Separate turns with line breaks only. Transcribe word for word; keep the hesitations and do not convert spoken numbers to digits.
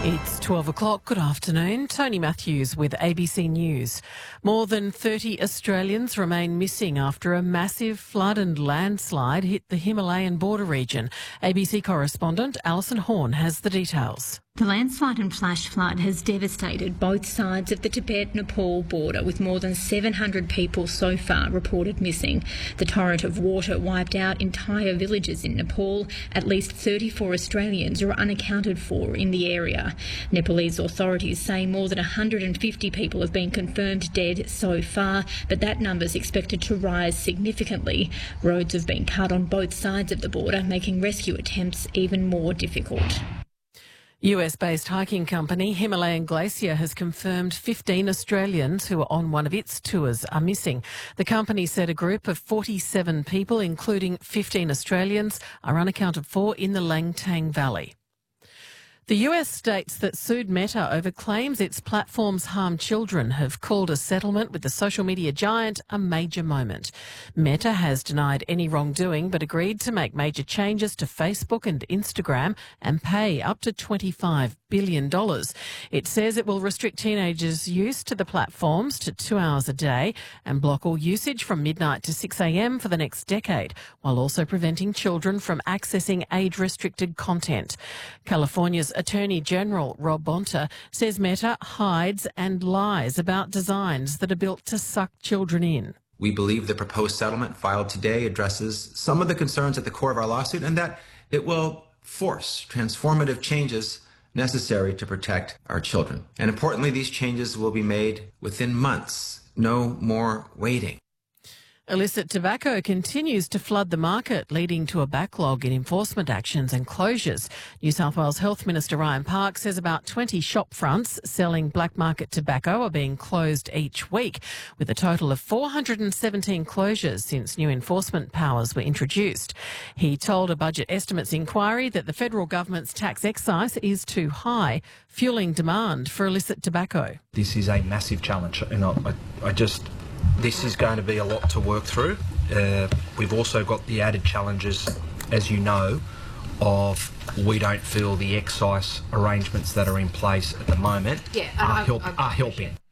It's twelve o'clock. Good afternoon. Tony Matthews with A B C News. More than thirty Australians remain missing after a massive flood and landslide hit the Himalayan border region. A B C correspondent Alison Horn has the details.
The landslide and flash flood has devastated both sides of the Tibet-Nepal border, with more than seven hundred people so far reported missing. The torrent of water wiped out entire villages in Nepal. At least thirty-four Australians are unaccounted for in the area. Nepalese authorities say more than one hundred fifty people have been confirmed dead so far, but that number is expected to rise significantly. Roads have been cut on both sides of the border, making rescue attempts even more difficult.
U S-based hiking company Himalayan Glacier has confirmed fifteen Australians who are on one of its tours are missing. The company said a group of forty-seven people, including fifteen Australians, are unaccounted for in the Langtang Valley. The U S states that sued Meta over claims its platforms harm children have called a settlement with the social media giant a major moment. Meta has denied any wrongdoing but agreed to make major changes to Facebook and Instagram and pay up to twenty-five billion dollars. It says it will restrict teenagers' use to the platforms to two hours a day and block all usage from midnight to six a m for the next decade, while also preventing children from accessing age-restricted content. California's Attorney General Rob Bonta says Meta hides and lies about designs that are built to suck children in.
We believe the proposed settlement filed today addresses some of the concerns at the core of our lawsuit and that it will force transformative changes necessary to protect our children. And importantly, these changes will be made within months. No more waiting.
Illicit tobacco continues to flood the market, leading to a backlog in enforcement actions and closures. New South Wales Health Minister Ryan Park says about twenty shop fronts selling black market tobacco are being closed each week, with a total of four hundred seventeen closures since new enforcement powers were introduced. He told a budget estimates inquiry that the federal government's tax excise is too high, fuelling demand for illicit tobacco.
This is a massive challenge, and I, I, I just... This is going to be a lot to work through. Uh, we've also got the added challenges, as you know, of we don't feel the excise arrangements that are in place at the moment
yeah,
are,
I,
help,
I, I
are helping.